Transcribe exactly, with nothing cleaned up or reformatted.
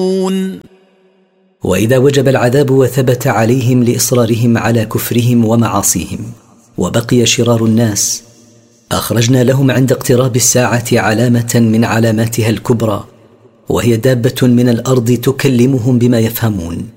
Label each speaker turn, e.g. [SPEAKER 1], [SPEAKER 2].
[SPEAKER 1] وإذا وجب العذاب وثبت عليهم لإصرارهم على كفرهم ومعاصيهم وبقي شرار الناس، أخرجنا لهم عند اقتراب الساعة علامة من علاماتها الكبرى، وهي دابة من الأرض تكلمهم بما يفهمون.